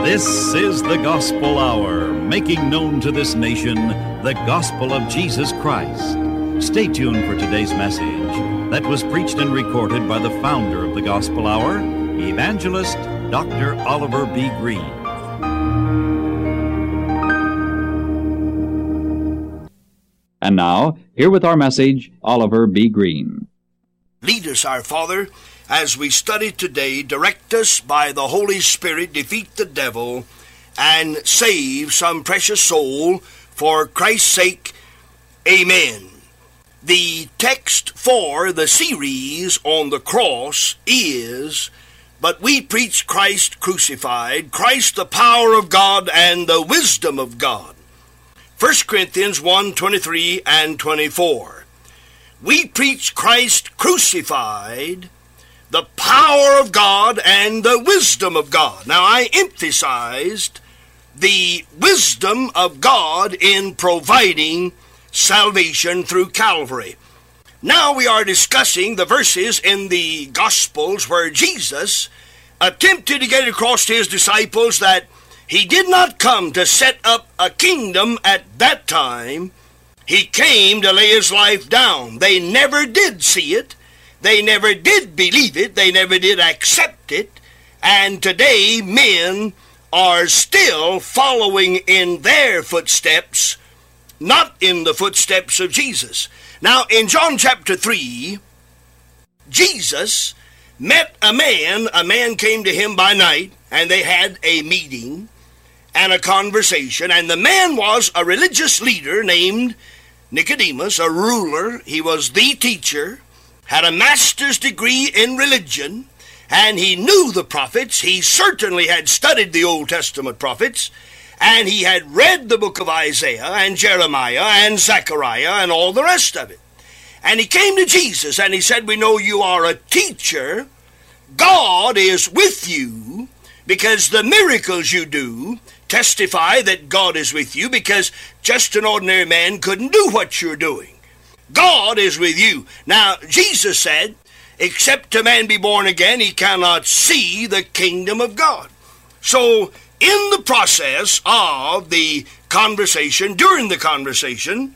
This is the Gospel Hour, making known to this nation the gospel of Jesus Christ. Stay tuned for today's message that was preached and recorded by the founder of the Gospel Hour, Evangelist Dr. Oliver B. Green. And now, here with our message, Oliver B. Green. Lead us, our Father, as we study today. Direct us by the Holy Spirit, defeat the devil, and save some precious soul for Christ's sake. Amen. The text for the series on the cross is, "But we preach Christ crucified, Christ the power of God and the wisdom of God." 1 Corinthians 1:23 and 24. We preach Christ crucified, the power of God and the wisdom of God. Now, I emphasized the wisdom of God in providing salvation through Calvary. Now we are discussing the verses in the Gospels where Jesus attempted to get across to his disciples that he did not come to set up a kingdom at that time. He came to lay his life down. They never did see it. They never did believe it. They never did accept it. And today men are still following in their footsteps, not in the footsteps of Jesus. Now, in John chapter 3, Jesus met a man. A man came to him by night, and they had a meeting and a conversation. And the man was a religious leader named Nicodemus, a ruler. He was the teacher, had a master's degree in religion, and he knew the prophets. He certainly had studied the Old Testament prophets, and he had read the book of Isaiah and Jeremiah and Zechariah and all the rest of it. And he came to Jesus and he said, "We know you are a teacher. God is with you because the miracles you do testify that God is with you, because just an ordinary man couldn't do what you're doing. God is with you." Now, Jesus said, except a man be born again, he cannot see the kingdom of God. So, in the process of the conversation, during the conversation,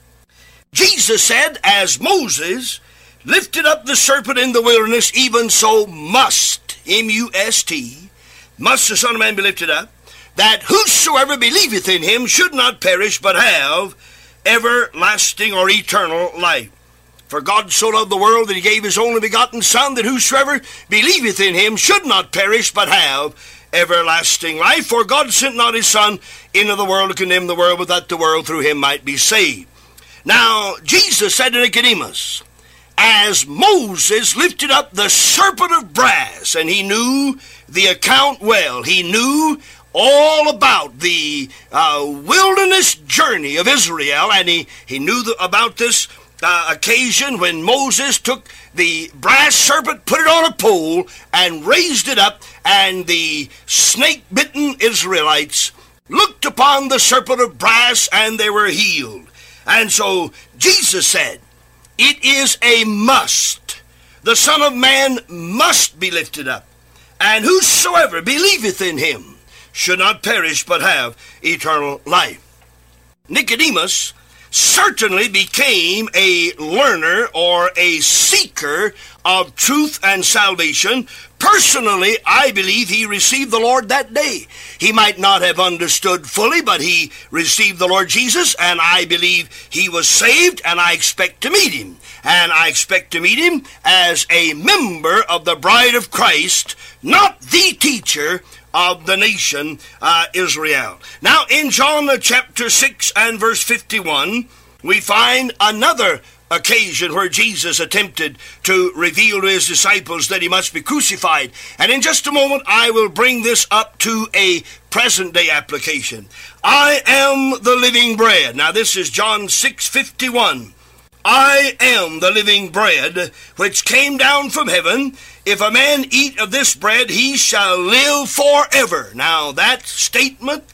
Jesus said, "As Moses lifted up the serpent in the wilderness, even so must," M-U-S-T, must the Son of Man be lifted up, "that whosoever believeth in him should not perish, but have everlasting," or eternal, life. "For God so loved the world that he gave his only begotten Son, that whosoever believeth in him should not perish, but have everlasting life. For God sent not his Son into the world to condemn the world, but that the world through him might be saved." Now, Jesus said to Nicodemus, "As Moses lifted up the serpent of brass," and he knew the account well. He knew all about the wilderness journey of Israel, and he knew about this occasion when Moses took the brass serpent, put it on a pole, and raised it up, and the snake-bitten Israelites looked upon the serpent of brass, and they were healed. And so Jesus said, it is a must. The Son of Man must be lifted up, and whosoever believeth in him should not perish, but have eternal life. Nicodemus certainly became a learner or a seeker of truth and salvation. Personally, I believe he received the Lord that day. He might not have understood fully, but he received the Lord Jesus, and I believe he was saved, and I expect to meet him. And I expect to meet him as a member of the bride of Christ, not the teacher of the nation Israel. Now, in John chapter 6 and verse 51, we find another occasion where Jesus attempted to reveal to his disciples that he must be crucified. And in just a moment, I will bring this up to a present-day application. "I am the living bread." Now, this is John 6:51. "I am the living bread which came down from heaven. If a man eat of this bread, he shall live forever." Now, that statement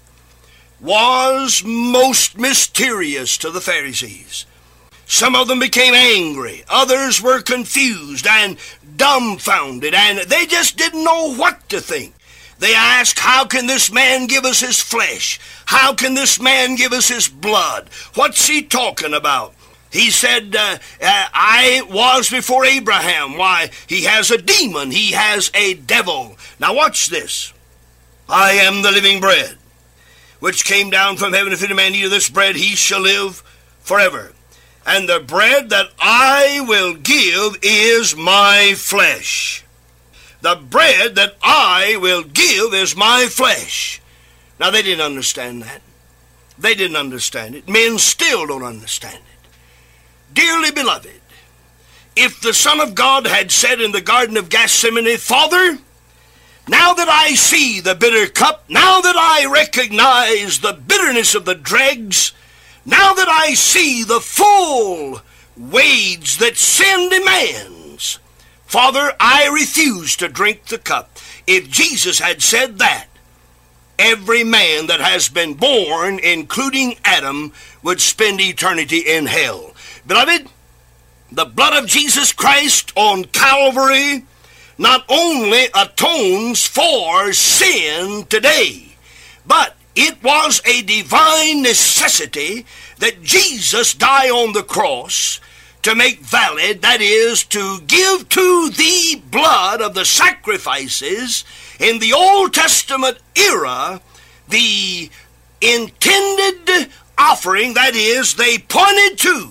was most mysterious to the Pharisees. Some of them became angry. Others were confused and dumbfounded, and they just didn't know what to think. They ask, how can this man give us his flesh? How can this man give us his blood? What's he talking about? He said, I was before Abraham. Why, he has a demon. He has a devil. Now watch this. I am the living bread, which came down from heaven. If any man eat of this bread, he shall live forever. And the bread that I will give is my flesh. The bread that I will give is my flesh. Now, they didn't understand that. They didn't understand it. Men still don't understand it. Dearly beloved, if the Son of God had said in the Garden of Gethsemane, Father, now that I see the bitter cup, now that I recognize the bitterness of the dregs, now that I see the full wage that sin demands, Father, I refuse to drink the cup. If Jesus had said that, every man that has been born, including Adam, would spend eternity in hell. Beloved, the blood of Jesus Christ on Calvary not only atones for sin today, but it was a divine necessity that Jesus die on the cross to make valid, that is, to give to the blood of the sacrifices in the Old Testament era the intended offering, that is, they pointed to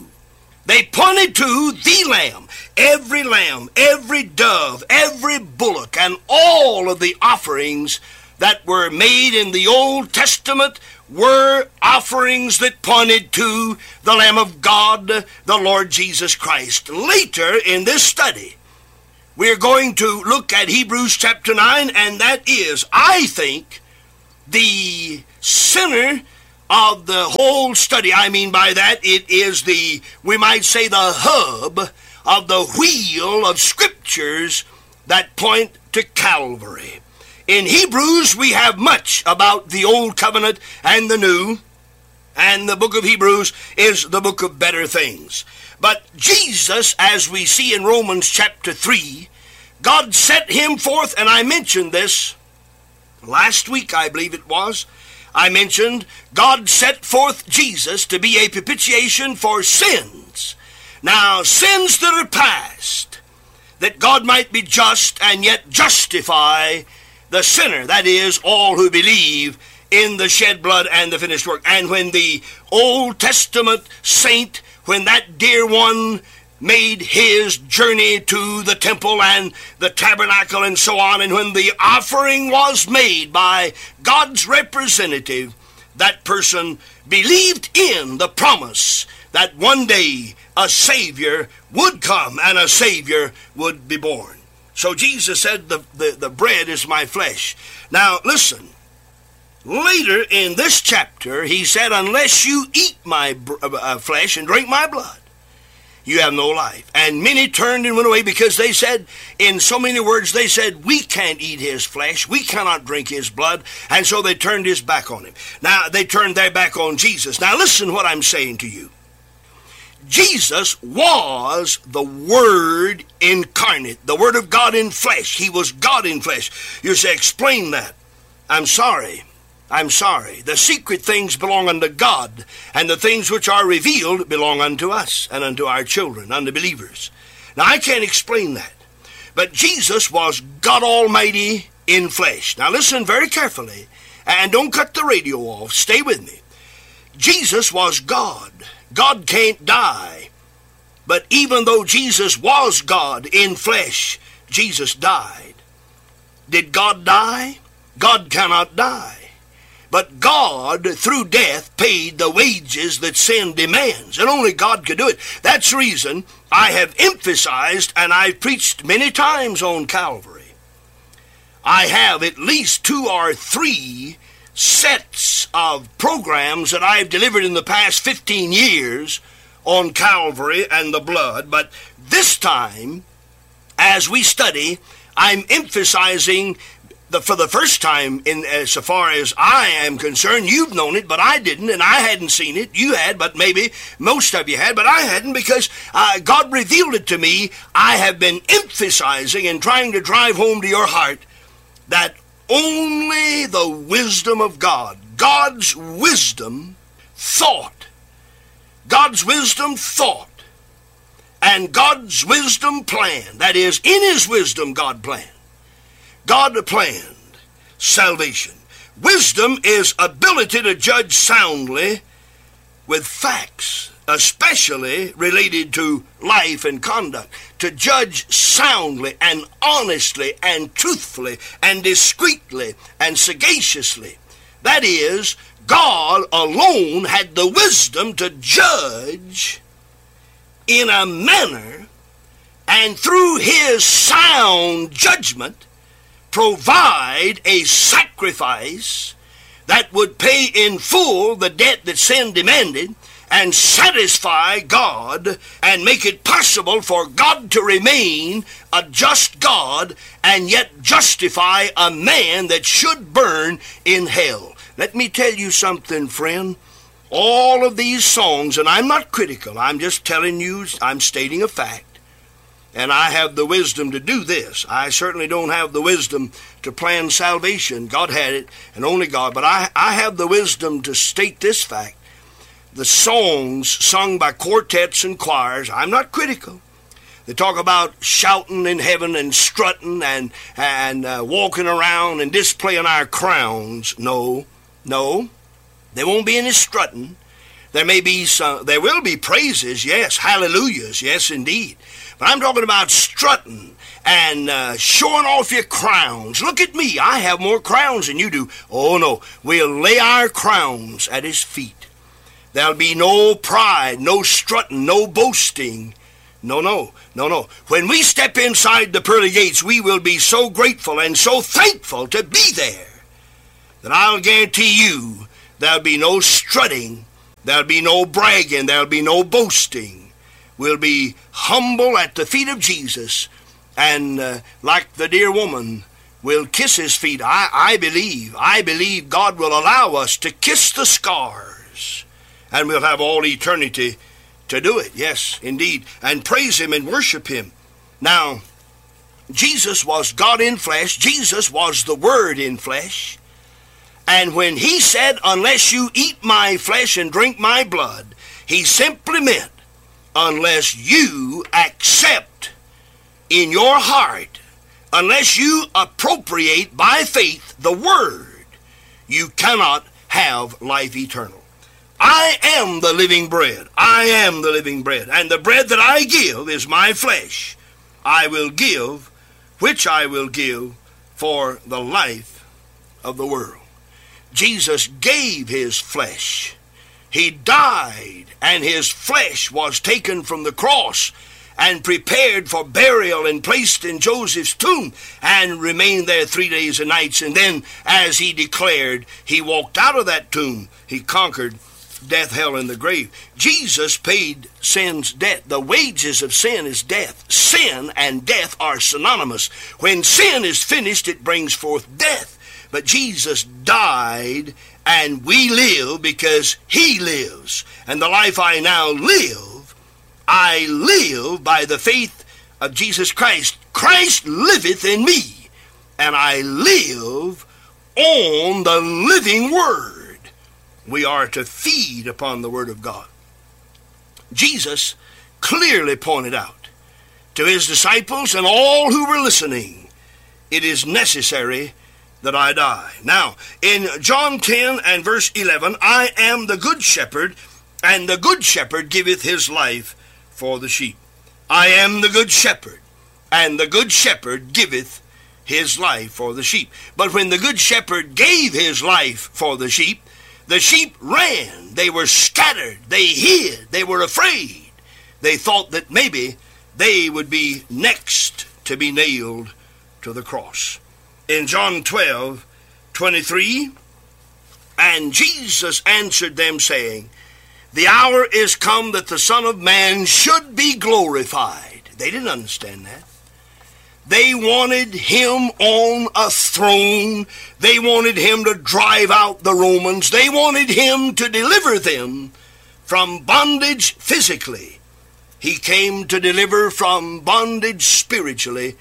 the lamb, every dove, every bullock, and all of the offerings that were made in the Old Testament were offerings that pointed to the Lamb of God, the Lord Jesus Christ. Later in this study, we're going to look at Hebrews chapter 9, and that is, I think, the center of the whole study. I mean by that, it is we might say, the hub of the wheel of scriptures that point to Calvary. In Hebrews, we have much about the Old Covenant and the New, and the book of Hebrews is the book of better things. But Jesus, as we see in Romans chapter 3, God set him forth, and I mentioned this last week, I believe it was. I mentioned God set forth Jesus to be a propitiation for sins. Now, sins that are past, that God might be just and yet justify the sinner, that is, all who believe in the shed blood and the finished work. And when the Old Testament saint, when that dear one made his journey to the temple and the tabernacle and so on, and when the offering was made by God's representative, that person believed in the promise that one day a Savior would come and a Savior would be born. So Jesus said, the bread is my flesh. Now listen, later in this chapter, he said, unless you eat my flesh and drink my blood, you have no life. And many turned and went away because they said, in so many words, they said, we can't eat his flesh, we cannot drink his blood, and so they turned his back on him. Now, they turned their back on Jesus. Now listen what I'm saying to you. Jesus was the Word incarnate, the Word of God in flesh. He was God in flesh. You say, explain that. I'm sorry. The secret things belong unto God, and the things which are revealed belong unto us and unto our children, unto believers. Now, I can't explain that, but Jesus was God Almighty in flesh. Now, listen very carefully, and don't cut the radio off. Stay with me. Jesus was God. God can't die. But even though Jesus was God in flesh, Jesus died. Did God die? God cannot die. But God, through death, paid the wages that sin demands, and only God could do it. That's the reason I have emphasized, and I've preached many times on Calvary. I have at least 2 or 3 sets of programs that I've delivered in the past 15 years on Calvary and the blood. But this time, as we study, I'm emphasizing for the first time, so far as I am concerned. You've known it, but I didn't, and I hadn't seen it. You had, but maybe most of you had, but I hadn't, because God revealed it to me. I have been emphasizing and trying to drive home to your heart that only the wisdom of God. God's wisdom thought. God's wisdom thought. And God's wisdom plan. That is, in His wisdom, God planned. God planned salvation. Wisdom is ability to judge soundly with facts, especially related to life and conduct. To judge soundly and honestly and truthfully and discreetly and sagaciously. That is, God alone had the wisdom to judge in a manner, and through His sound judgment provide a sacrifice that would pay in full the debt that sin demanded and satisfy God and make it possible for God to remain a just God and yet justify a man that should burn in hell. Let me tell you something, friend. All of these songs, and I'm not critical, I'm just telling you, I'm stating a fact. And I have the wisdom to do this. I certainly don't have the wisdom to plan salvation. God had it, and only God. But I have the wisdom to state this fact. The songs sung by quartets and choirs, I'm not critical. They talk about shouting in heaven and strutting and walking around and displaying our crowns. No. There won't be any strutting. There will be praises, yes, hallelujahs, yes indeed. But I'm talking about strutting and showing off your crowns. Look at me, I have more crowns than you do. Oh no, we'll lay our crowns at His feet. There'll be no pride, no strutting, no boasting. No. When we step inside the pearly gates, we will be so grateful and so thankful to be there that I'll guarantee you there'll be no strutting, there'll be no bragging, there'll be no boasting. We'll be humble at the feet of Jesus, and like the dear woman, we'll kiss His feet. I believe God will allow us to kiss the scars, and we'll have all eternity to do it, yes, indeed, and praise Him and worship Him. Now, Jesus was God in flesh. Jesus was the Word in flesh. And when He said, unless you eat my flesh and drink my blood, He simply meant, unless you accept in your heart, unless you appropriate by faith the Word, you cannot have life eternal. I am the living bread. I am the living bread. And the bread that I give is my flesh. I will give, which I will give for the life of the world. Jesus gave His flesh. He died, and His flesh was taken from the cross and prepared for burial and placed in Joseph's tomb and remained there 3 days and nights. And then, as He declared, He walked out of that tomb. He conquered death, hell, and the grave. Jesus paid sin's debt. The wages of sin is death. Sin and death are synonymous. When sin is finished, it brings forth death. But Jesus died, and we live because He lives. And the life I now live, I live by the faith of Jesus Christ. Christ liveth in me, and I live on the living Word. We are to feed upon the Word of God. Jesus clearly pointed out to His disciples and all who were listening, it is necessary that I die. Now, in John 10 and verse 11, I am the good shepherd, and the good shepherd giveth his life for the sheep. I am the good shepherd, and the good shepherd giveth his life for the sheep. But when the good shepherd gave his life for the sheep ran. They were scattered. They hid. They were afraid. They thought that maybe they would be next to be nailed to the cross. In John 12:23, and Jesus answered them, saying, the hour is come that the Son of Man should be glorified. They didn't understand that. They wanted Him on a throne. They wanted Him to drive out the Romans. They wanted Him to deliver them from bondage physically. He came to deliver from bondage spiritually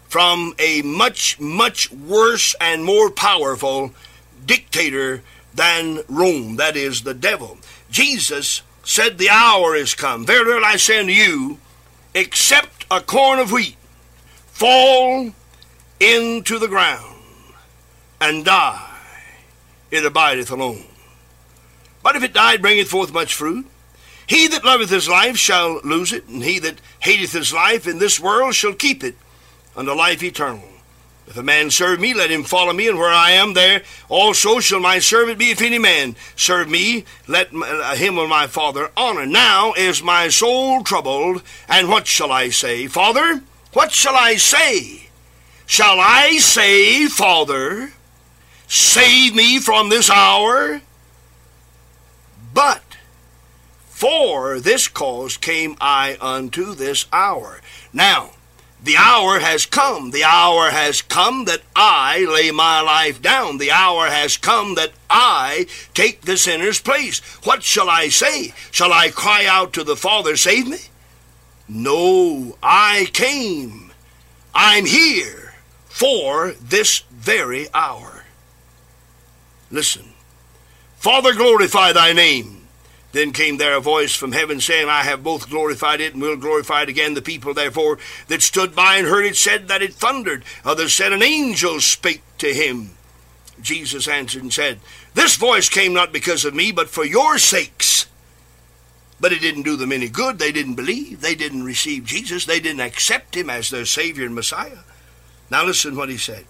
from a much, much worse and more powerful dictator than Rome, that is, the devil. Jesus said, the hour is come. Verily I say unto you, except a corn of wheat fall into the ground and die, it abideth alone. But if it die, it bringeth forth much fruit. He that loveth his life shall lose it, and he that hateth his life in this world shall keep it unto life eternal. If a man serve me, let him follow me, and where I am, there also shall my servant be. If any man serve me, let him will my Father honor. Now is my soul troubled, and what shall I say? Father, what shall I say? Shall I say, Father, save me from this hour? But for this cause came I unto this hour. Now, the hour has come. The hour has come that I lay my life down. The hour has come that I take the sinner's place. What shall I say? Shall I cry out to the Father, save me? No, I came. I'm here for this very hour. Listen. Father, glorify thy name. Then came there a voice from heaven, saying, I have both glorified it and will glorify it again. The people, therefore, that stood by and heard it said that it thundered. Others said, an angel spake to him. Jesus answered and said, this voice came not because of me, but for your sakes. But it didn't do them any good. They didn't believe. They didn't receive Jesus. They didn't accept him as their Savior and Messiah. Now listen what he said.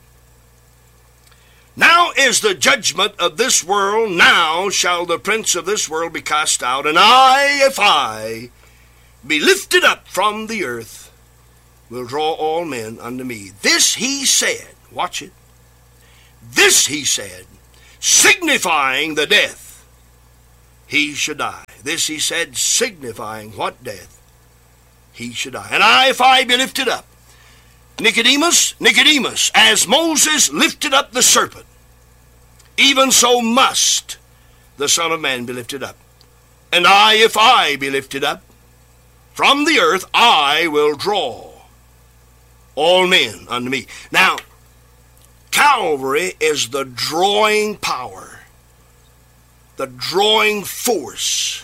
Now is the judgment of this world. Now shall the prince of this world be cast out. And I, if I be lifted up from the earth, will draw all men unto me. This he said, watch it. This he said, signifying the death he should die. This he said, signifying what death he should die. And I, if I be lifted up. Nicodemus, as Moses lifted up the serpent, even so must the Son of Man be lifted up. And I, if I be lifted up from the earth, I will draw all men unto me. Now, Calvary is the drawing power, the drawing force,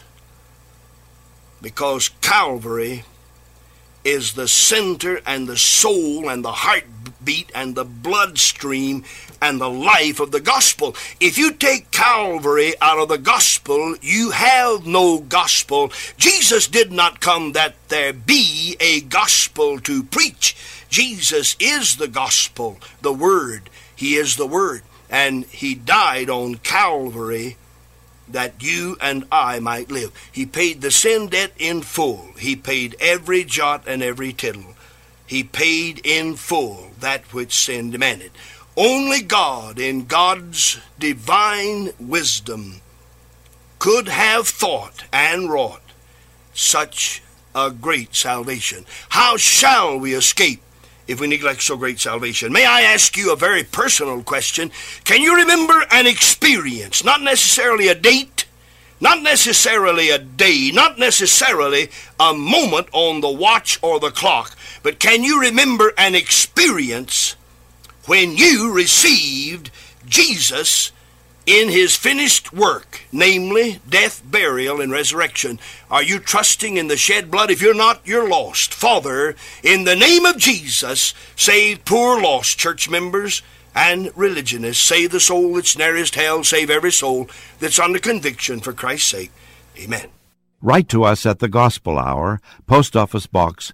because Calvary is the center and the soul and the heartbeat and the bloodstream and the life of the gospel. If you take Calvary out of the gospel, you have no gospel. Jesus did not come that there be a gospel to preach. Jesus is the gospel, the Word. He is the Word. And he died on Calvary that you and I might live. He paid the sin debt in full. He paid every jot and every tittle. He paid in full that which sin demanded. Only God, in God's divine wisdom, could have thought and wrought such a great salvation. How shall we escape if we neglect so great salvation? May I ask you a very personal question? Can you remember an experience, not necessarily a date, not necessarily a day, not necessarily a moment on the watch or the clock, but can you remember an experience when you received Jesus in his finished work, namely death, burial, and resurrection? Are you trusting in the shed blood? If you're not, you're lost. Father, in the name of Jesus, save poor lost church members and religionists. Save the soul that's nearest hell. Save every soul that's under conviction for Christ's sake. Amen. Write to us at the Gospel Hour, Post Office Box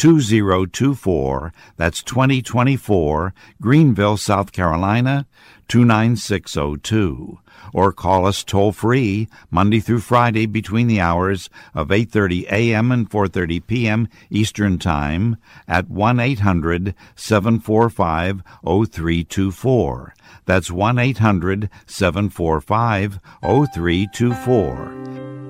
2024, that's 2024, Greenville, South Carolina, 29602. Or call us toll-free Monday through Friday between the hours of 8:30 a.m. and 4:30 p.m. Eastern Time at 1-800-745-0324. That's 1-800-745-0324.